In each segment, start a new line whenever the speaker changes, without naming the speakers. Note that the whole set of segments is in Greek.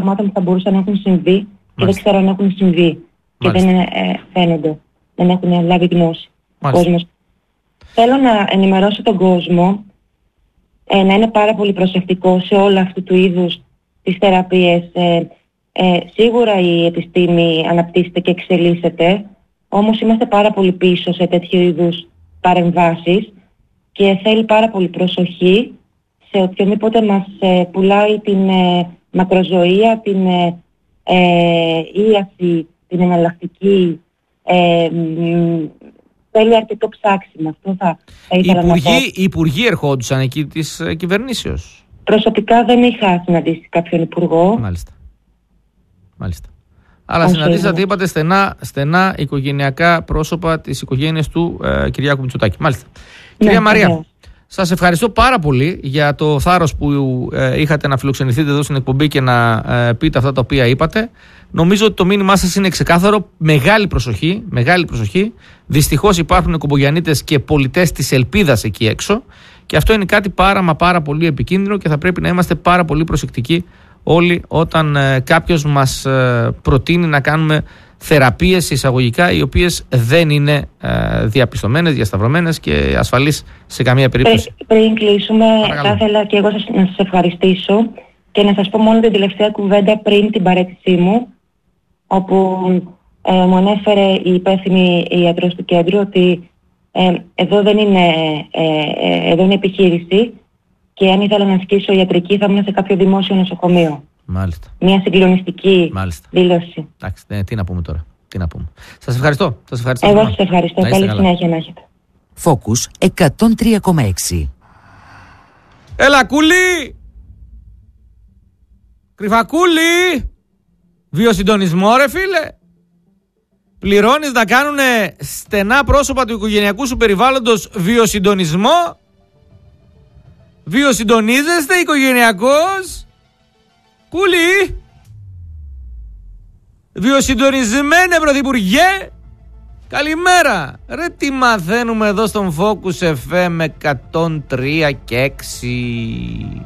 πραγμάτων που θα μπορούσαν να έχουν συμβεί και δεν ξέρω αν έχουν συμβεί και δεν φαίνονται, δεν έχουν λάβει γνώση ο κόσμος. Θέλω να ενημερώσω τον κόσμο να είναι πάρα πολύ προσεκτικό σε όλα αυτού του είδους τις θεραπείες. Σίγουρα η επιστήμη αναπτύσσεται και εξελίσσεται, όμως είμαστε πάρα πολύ πίσω σε τέτοιου είδους παρεμβάσεις και θέλει πάρα πολύ προσοχή σε οποιονδήποτε μας πουλάει την μακροζωία, την ίαση, την εναλλακτική. Θέλει αρκετό ψάξιμο. Αυτό θα ήθελα να πω.
Οι υπουργοί ερχόντουσαν εκεί της κυβερνήσεως?
Προσωπικά δεν είχα συναντήσει κάποιον υπουργό.
Μάλιστα. Αλλά συναντήσατε, είπατε, στενά οικογενειακά πρόσωπα της οικογένειας του Κυριάκου Μητσοτάκη. Μάλιστα. Ναι, κυρία Μαρία, σας ευχαριστώ πάρα πολύ για το θάρρος που είχατε να φιλοξενηθείτε εδώ στην εκπομπή και να πείτε αυτά τα οποία είπατε. Νομίζω ότι το μήνυμά σας είναι ξεκάθαρο. Μεγάλη προσοχή. Δυστυχώς υπάρχουν κομπογιανίτες και πολιτές της ελπίδας εκεί έξω και αυτό είναι κάτι πάρα πολύ επικίνδυνο και θα πρέπει να είμαστε πάρα πολύ προσεκτικοί όλοι όταν κάποιος μας προτείνει να κάνουμε θεραπείες εισαγωγικά οι οποίες δεν είναι διαπιστωμένες, διασταυρωμένες και ασφαλείς σε καμία περίπτωση.
Πριν κλείσουμε, θα ήθελα και εγώ να σας ευχαριστήσω και να σας πω μόνο την τελευταία κουβέντα πριν την παρέτησή μου, όπου μου ανέφερε η υπεύθυνη ιατρός του κέντρου ότι εδώ δεν είναι, εδώ είναι επιχείρηση και αν ήθελα να ασκήσω ιατρική θα ήμουν σε κάποιο δημόσιο νοσοκομείο.
Μάλιστα.
Μια συγκλονιστική δήλωση.
Εντάξει, τι να πούμε τώρα. Σας ευχαριστώ.
Εγώ σας ευχαριστώ. Καλή συνέχεια να έχετε.
Focus 103,6.
Έλα κούλι! Κρυφακούλι! Βιοσυντονισμό ρε φίλε! Πληρώνεις να κάνουν στενά πρόσωπα του οικογενειακού σου περιβάλλοντος βιοσυντονισμό? Βιοσυντονίζεστε οικογενειακός? Κούλι! Βιοσυντονισμένε πρωθυπουργέ! Καλημέρα! Ρε τι μαθαίνουμε εδώ στον Focus FM 103 και 6.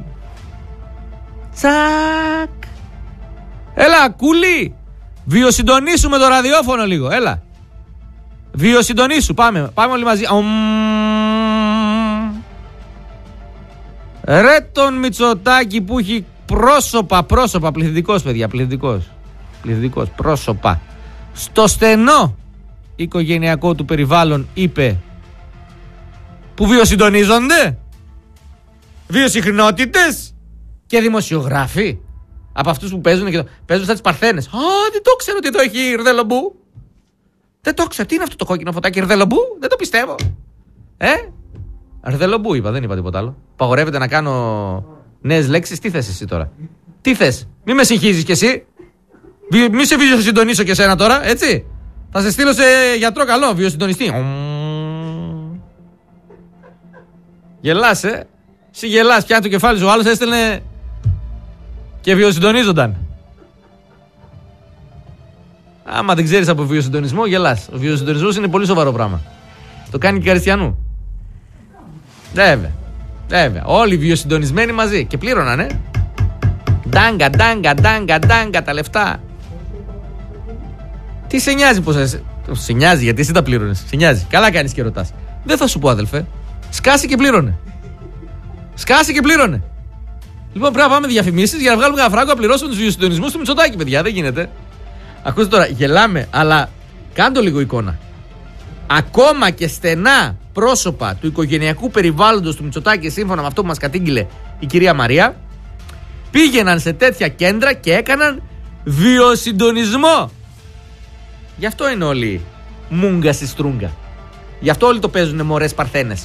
Τσακ! Έλα κούλι! Βιοσυντονίσουμε το ραδιόφωνο λίγο, έλα. Βιοσυντονίσου, πάμε όλοι μαζί. Ρε τον Μητσοτάκη που έχει πρόσωπα, πληθυντικός παιδιά, πληθυντικός, πρόσωπα. Στο στενό οικογενειακό του περιβάλλον είπε που βιοσυντονίζονται βιοσυχνότητες και δημοσιογράφοι από αυτούς που παίζουν σαν τις παρθένες. Δεν το ξέρω ότι εδώ έχει ρδελομπού. Δεν το ξέρω, τι είναι αυτό το κόκκινο φωτάκι, ρδελομπού, δεν το πιστεύω. Ρδελομπού είπα, δεν είπα τίποτα άλλο. Παγορεύεται να κάνω νέες λέξεις. Τι θες εσύ τώρα? Τι θες? Μη με συγχύζεις κι εσύ. Μη σε βιοσυντονίσω κι εσένα τώρα, έτσι. Θα σε στείλω σε γιατρό καλό, βιοσυντονιστή. Γελάς, Εσύ γελάς, πιάνει το κεφάλι σου. Ο άλλος έστελνε και βιοσυντονίζονταν. Άμα δεν ξέρεις από βιοσυντονισμό, γελάς. Ο βιοσυντονισμός είναι πολύ σοβαρό πράγμα. Το κάνει και Καριστιανού. Βέβαια. Όλοι βιοσυντονισμένοι μαζί. Και πλήρωναν, Ντάγκα τα λεφτά. Τι σε νοιάζει πως σε νοιάζει γιατί εσύ τα πλήρωνες. Σε νοιάζει. Καλά κάνεις και ρωτάς. Δεν θα σου πω αδελφέ. Σκάσε και πλήρωνε. Λοιπόν πρέπει να πάμε διαφημίσεις για να βγάλουμε ένα φράγκο να πληρώσουμε τους βιοσυντονισμούς του Μητσοτάκη, παιδιά. Δεν γίνεται. Ακούστε τώρα, γελάμε, αλλά κάντε λίγο εικόνα. Ακόμα και στενά πρόσωπα του οικογενειακού περιβάλλοντος του Μητσοτάκη, σύμφωνα με αυτό που μας κατήγγειλε η κυρία Μαρία, πήγαιναν σε τέτοια κέντρα και έκαναν βιοσυντονισμό. Γι' αυτό είναι όλοι μούγκα στη στρούγκα. Γι' αυτό όλοι το παίζουνε μωρές παρθένες.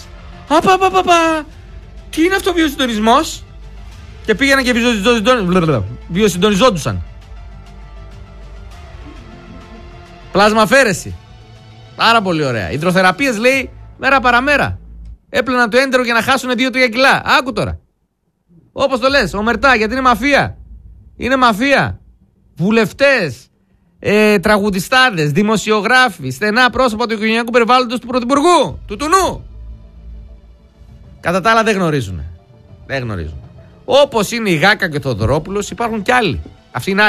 Τι είναι αυτό ο βιοσυντονισμός? Και πήγαιναν και βιοσυντονιζόντουσαν. Πλασμαφέρεση. Πάρα πολύ ωραία. Ιδροθεραπείες λέει μέρα παραμέρα. Έπλαιναν το έντερο για να χάσουν 2-3 κιλά. Άκου τώρα. Όπως το λες, ομερτά, γιατί είναι μαφία. Είναι μαφία. Βουλευτές, τραγουδιστάδες, δημοσιογράφοι, στενά πρόσωπα του οικογενειακού περιβάλλοντος του πρωθυπουργού, του Τουνού. Κατά τα άλλα δεν γνωρίζουν. Όπως είναι η Γάκα και ο Θοδωρόπουλος, υπάρχουν κι άλλοι. Αυτή είναι